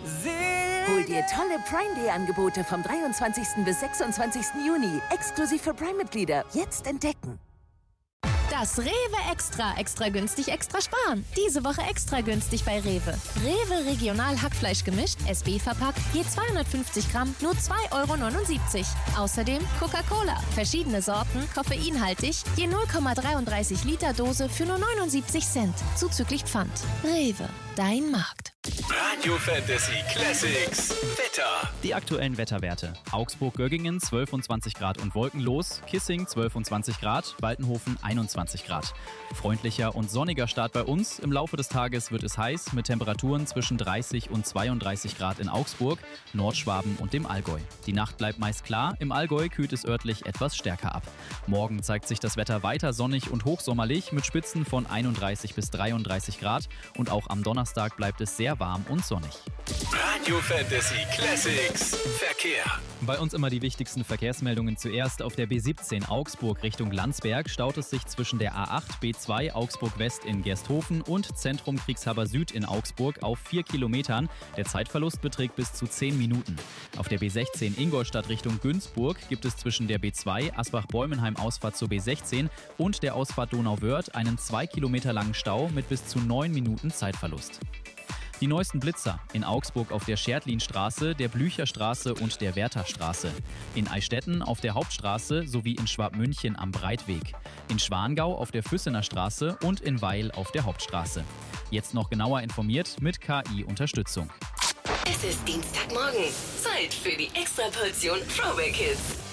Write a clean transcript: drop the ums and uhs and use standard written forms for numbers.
Hol dir tolle Prime Day Angebote vom 23. bis 26. Juni. Exklusiv für Prime-Mitglieder. Jetzt entdecken. Das Rewe Extra. Extra günstig, extra sparen. Diese Woche extra günstig bei Rewe. Rewe Regional Hackfleisch gemischt, SB verpackt, je 250 Gramm, nur 2,79 €. Außerdem Coca-Cola. Verschiedene Sorten, koffeinhaltig, je 0,33 Liter Dose für nur 79 Cent. Zuzüglich Pfand. Rewe, dein Markt. Radio Fantasy Classics Wetter. Die aktuellen Wetterwerte. Augsburg-Göggingen 12 und 20 Grad und wolkenlos, Kissing 12 und 20 Grad, Waltenhofen 21 Grad. Freundlicher und sonniger Start bei uns. Im Laufe des Tages wird es heiß mit Temperaturen zwischen 30 und 32 Grad in Augsburg, Nordschwaben und dem Allgäu. Die Nacht bleibt meist klar, im Allgäu kühlt es örtlich etwas stärker ab. Morgen zeigt sich das Wetter weiter sonnig und hochsommerlich mit Spitzen von 31 bis 33 Grad und auch am Donnerstag bleibt es sehr warm und sonnig. Radio Fantasy Classics Verkehr. Bei uns immer die wichtigsten Verkehrsmeldungen zuerst. Auf der B17 Augsburg Richtung Landsberg staut es sich zwischen der A8 B2 Augsburg West in Gersthofen und Zentrum Kriegshaber Süd in Augsburg auf 4 Kilometern. Der Zeitverlust beträgt bis zu 10 Minuten. Auf der B16 Ingolstadt Richtung Günzburg gibt es zwischen der B2 Asbach-Bäumenheim Ausfahrt zur B16 und der Ausfahrt Donauwörth einen 2 Kilometer langen Stau mit bis zu 9 Minuten Zeitverlust. Die neuesten Blitzer in Augsburg auf der Scherdlinstraße, der Blücherstraße und der Wertherstraße. In Eistetten auf der Hauptstraße sowie in Schwabmünchen am Breitweg. In Schwangau auf der Füssener Straße und in Weil auf der Hauptstraße. Jetzt noch genauer informiert mit KI-Unterstützung. Es ist Dienstagmorgen. Zeit für die Extraportion Throwback Hits.